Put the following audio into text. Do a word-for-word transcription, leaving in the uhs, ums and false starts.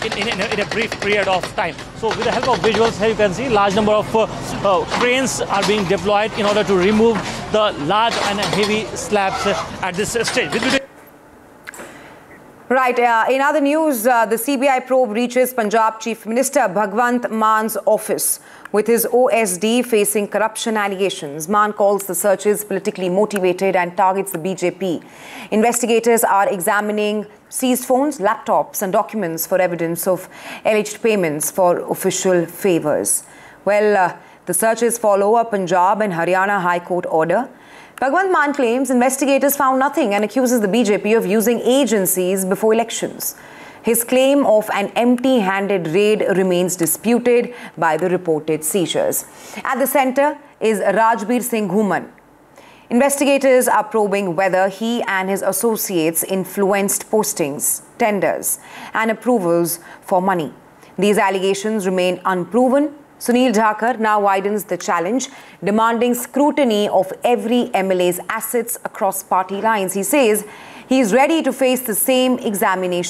in, in, in, a, in a brief period of time. So with the help of visuals here you can see large number of uh, uh, cranes are being deployed in order to remove the large and heavy slabs uh, at this uh, stage. Right. Uh, in other news, uh, the C B I probe reaches Punjab Chief Minister Bhagwant Man's office with his O S D facing corruption allegations. Man calls the searches politically motivated and targets the B J P. Investigators are examining seized phones, laptops and documents for evidence of alleged payments for official favours. Well, uh, the searches follow a Punjab and Haryana High Court order. Bhagwant Mann claims investigators found nothing and accuses the B J P of using agencies before elections. His claim of an empty-handed raid remains disputed by the reported seizures. At the centre is Rajbir Singh Ghuman. Investigators are probing whether he and his associates influenced postings, tenders and approvals for money. These allegations remain unproven. Sunil Dhakar now widens the challenge, demanding scrutiny of every M L A's assets across party lines. He says he is ready to face the same examination